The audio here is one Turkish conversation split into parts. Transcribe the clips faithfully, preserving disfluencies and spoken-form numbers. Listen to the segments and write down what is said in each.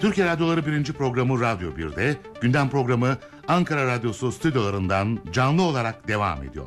Türkiye Radyoları birinci programı Radyo bir'de, gündem programı Ankara Radyosu stüdyolarından canlı olarak devam ediyor.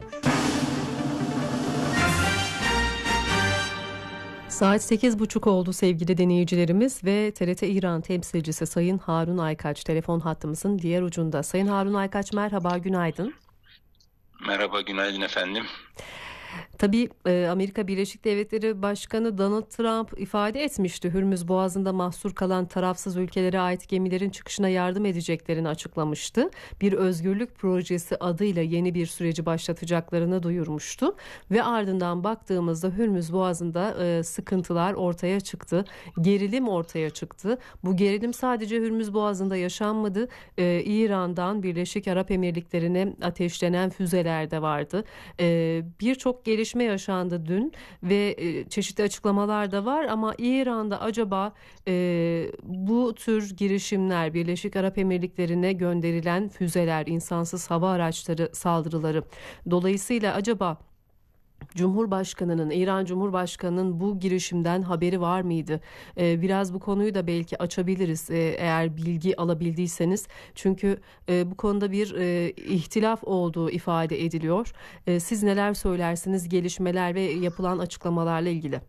Saat sekiz buçuk oldu sevgili dinleyicilerimiz ve T R T İran temsilcisi Sayın Harun Aykaç telefon hattımızın diğer ucunda. Sayın Harun Aykaç merhaba, günaydın. Merhaba, günaydın efendim. Tabii Amerika Birleşik Devletleri Başkanı Donald Trump ifade etmişti. Hürmüz Boğazı'nda mahsur kalan tarafsız ülkelere ait gemilerin çıkışına yardım edeceklerini açıklamıştı. Bir özgürlük projesi adıyla yeni bir süreci başlatacaklarını duyurmuştu. Ve ardından baktığımızda Hürmüz Boğazı'nda sıkıntılar ortaya çıktı. Gerilim ortaya çıktı. Bu gerilim sadece Hürmüz Boğazı'nda yaşanmadı. İran'dan Birleşik Arap Emirlikleri'ne ateşlenen füzeler de vardı. Birçok gelişme yaşandı dün ve e, çeşitli açıklamalar da var ama İran'da acaba e, bu tür girişimler, Birleşik Arap Emirlikleri'ne gönderilen füzeler, insansız hava araçları saldırıları dolayısıyla acaba Cumhurbaşkanı'nın, İran Cumhurbaşkanı'nın bu girişimden haberi var mıydı? Ee, biraz bu konuyu da belki açabiliriz ee, eğer bilgi alabildiyseniz. Çünkü e, bu konuda bir e, ihtilaf olduğu ifade ediliyor. E, siz neler söylersiniz gelişmeler ve yapılan açıklamalarla ilgili?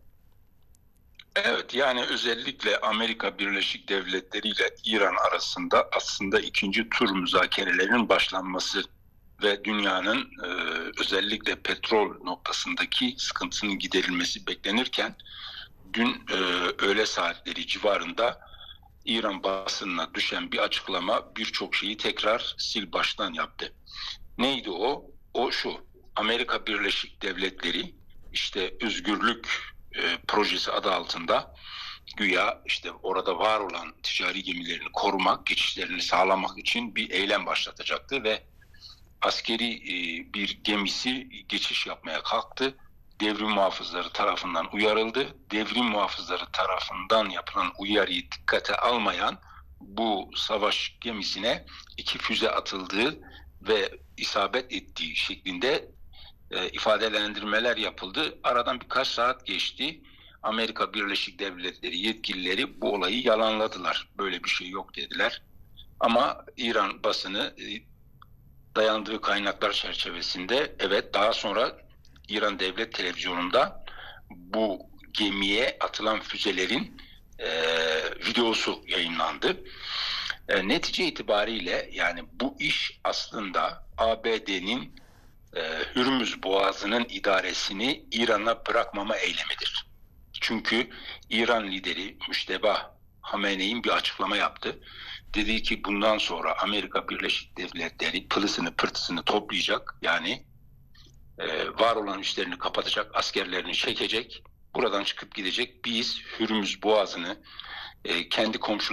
Evet, yani özellikle Amerika Birleşik Devletleri ile İran arasında aslında ikinci tur müzakerelerinin başlanması ve dünyanın e, özellikle petrol noktasındaki sıkıntının giderilmesi beklenirken dün e, öğle saatleri civarında İran basınına düşen bir açıklama birçok şeyi tekrar sil baştan yaptı. Neydi o? O şu: Amerika Birleşik Devletleri işte özgürlük e, projesi adı altında güya işte orada var olan ticari gemilerini korumak, geçişlerini sağlamak için bir eylem başlatacaktı ve askeri e, bir gemisi geçiş yapmaya kalktı. Devrim muhafızları tarafından uyarıldı. Devrim muhafızları tarafından yapılan uyarıyı dikkate almayan bu savaş gemisine iki füze atıldığı ve isabet ettiği şeklinde e, ifadelendirmeler yapıldı. Aradan birkaç saat geçti. Amerika Birleşik Devletleri yetkilileri bu olayı yalanladılar. Böyle bir şey yok dediler. Ama İran basını e, dayandığı kaynaklar çerçevesinde evet daha sonra İran Devlet Televizyonu'nda bu gemiye atılan füzelerin e, videosu yayınlandı. E, netice itibariyle yani bu iş aslında A B D'nin e, Hürmüz Boğazı'nın idaresini İran'a bırakmama eylemidir. Çünkü İran lideri Müştebah Hamene'in bir açıklama yaptı. Dedi ki bundan sonra Amerika Birleşik Devletleri pılısını pırtısını toplayacak, yani e, var olan işlerini kapatacak, askerlerini çekecek, buradan çıkıp gidecek. Biz Hürmüz Boğazı'nı e, kendi komşularımızla